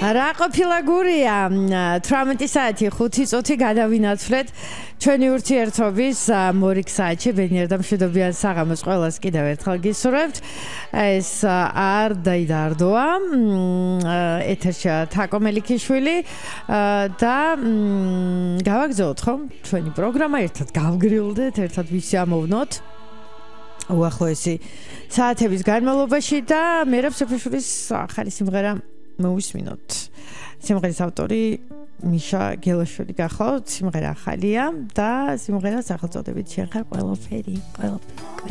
რა ყოფილა გურია 18 საათი 5 წუთი გადავინაცვლეთ ჩვენი ურთიერთობის მორიგ საათში ბედნიერ და მშვიდობიან საღამოს ყველას კიდევ ერთხელ გისურვებთ ეს არ დაიდარდოა ეთერშია თაკო მელიქიშვილი და გავაგზავნოთ ხომ ჩვენი პროგრამა ერთად გავგრილდეთ ერთად ვისიამოვნოთ უახლოესი საათების განმავლობაში და მერაბ სოფიშვილის ახალი სიმღერა მოვისმინოთ. სიმღერის ავტორი მიშა გელაშვილი გახლავთ, სიმღერა ახალია და სიმღერას სახელწოდებით შეხარ ყველაფერი.